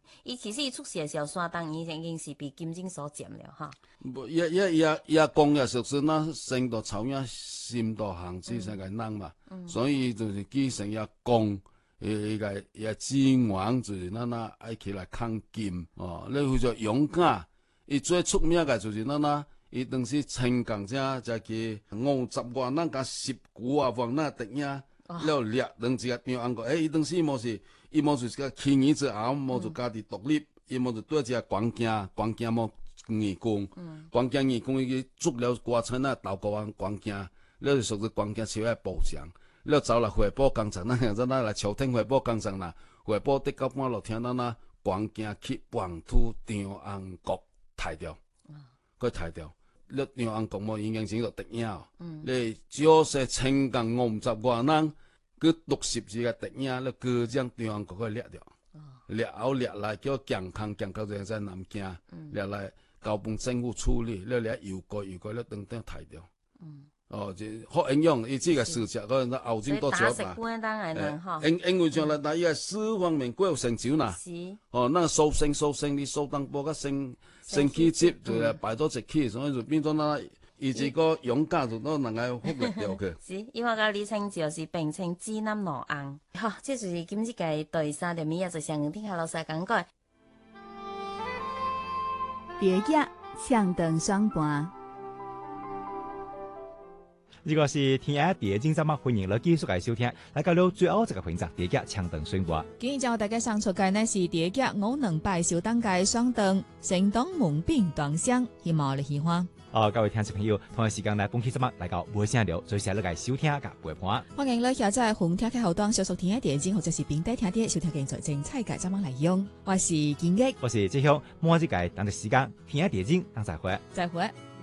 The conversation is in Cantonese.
伊其實伊出世的時候，山東已經是被金正所佔了哈。 不，也講也就是那生到草原心到行之上個人嘛，所以就是繼承也講，也資源就是那愛起來抗金哦，你叫做勇敢，伊最出名嘅就是那伊當時青港者去50外人甲10股啊，往那敵影。了掠當時個張安國，伊當時伊冇就是個起義之後，冇就家己獨立，伊冇就對只關鏡冇義工，關鏡義工伊捉了瓜村啊，鬥過完關鏡，了就屬於關鏡朝來補償，了走來回報工廠，咱來朝廷回報工廠啦，回報得到半路聽到那關鏡去黃土張安國抬掉，佢抬掉。你張安國冇已經整到敵影，你就是青港50外人，佢60幾個敵影，你佢將張安國佢掠掉，掠後掠來叫健康到就在南京，掠來交幫政府處理，你掠郵過，你等等抬掉。哦，就好影響，伊這個事情可能後進多少吧。因為像咱伊個四方面各有成就呐。哦，那收成你收當波個升起節就係擺到一起，所以就變咗那伊這個勇敢就都能夠忽略掉佢。 是，因為個昵稱就是並稱指南羅昂。好，這就是今日嘅第3條面，就上聽下老師講過。 蝶葉向燈雙盤。 呢個是天涯蝶經節目，歡迎你繼續嚟收聽。嚟到了最後一個環節，蝶葉搶燈宣佈。 今日將大家上出嘅呢是蝶葉528小燈界雙燈，成檔門邊斷香，希望你喜歡。 各位聽眾朋友，同一時間呢，本期節目嚟到尾聲了，最謝你嘅收聽及陪伴。 歡迎你下載紅聽嘅後端，小屬天涯蝶經或者是並帶聽啲小聽嘅最精彩嘅節目內容。我是建益， 我是志雄，末日嘅等待時間，天涯蝶經，等再會。 再會。